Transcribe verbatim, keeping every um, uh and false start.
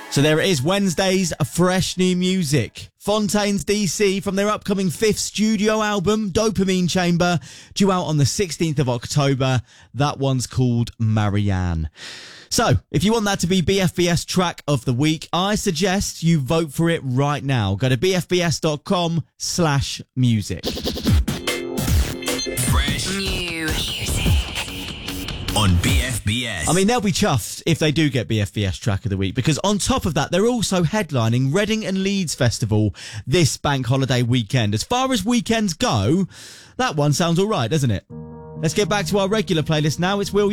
So there it is, Wednesday's fresh new music. Fontaines D C from their upcoming fifth studio album, Dopamine Chamber, due out on the sixteenth of October. That one's called Marianne. So, if you want that to be B F B S track of the week, I suggest you vote for it right now. Go to bfbs.com slash music. Fresh new music on B F B S. I mean, they'll be chuffed if they do get B F B S track of the week, because on top of that, they're also headlining Reading and Leeds Festival this bank holiday weekend. As far as weekends go, that one sounds all right, doesn't it? Let's get back to our regular playlist now. It's Will